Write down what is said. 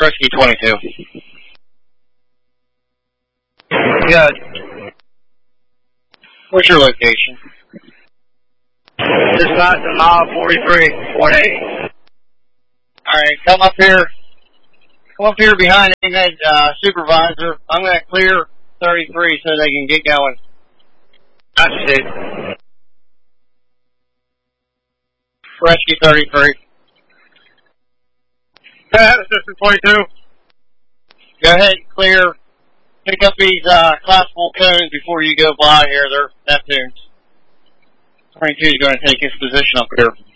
Rescue 22. Good. What's your location? Dispatch at mile 43.8. Alright, come up here. Come up here behind AMED supervisor. I'm going to clear 33 so they can get going. That's it. Rescue 33. Assistant 22. Go ahead and clear. Pick up these collapsible cones before you go by here. They're Neptunes. 22 is going to take his position up here.